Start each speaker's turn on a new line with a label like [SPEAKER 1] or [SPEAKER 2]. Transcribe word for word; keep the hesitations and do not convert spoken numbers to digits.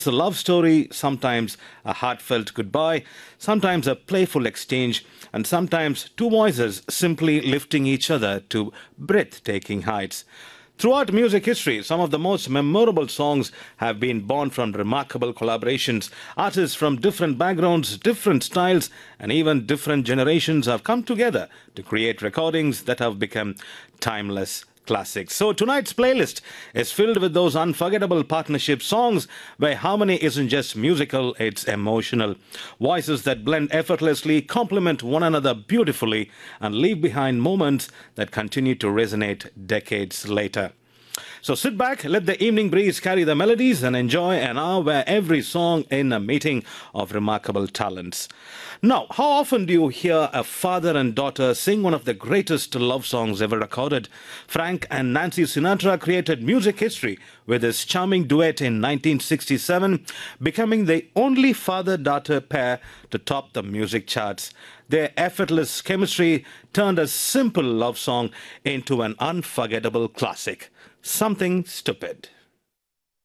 [SPEAKER 1] It's a love story, sometimes a heartfelt goodbye, sometimes a playful exchange, and sometimes two voices simply lifting each other to breathtaking heights. Throughout music history, some of the most memorable songs have been born from remarkable collaborations. Artists from different backgrounds, different styles, and even different generations have come together to create recordings that have become timeless classics. So tonight's playlist is filled with those unforgettable partnership songs where harmony isn't just musical, it's emotional. Voices that blend effortlessly, complement one another beautifully, and leave behind moments that continue to resonate decades later. So sit back, let the evening breeze carry the melodies, and enjoy an hour where every song in a meeting of remarkable talents. Now, how often do you hear a father and daughter sing one of the greatest love songs ever recorded? Frank and Nancy Sinatra created music history with this charming duet in nineteen sixty-seven, becoming the only father-daughter pair to top the music charts. Their effortless chemistry turned a simple love song into an unforgettable classic. Something Stupid.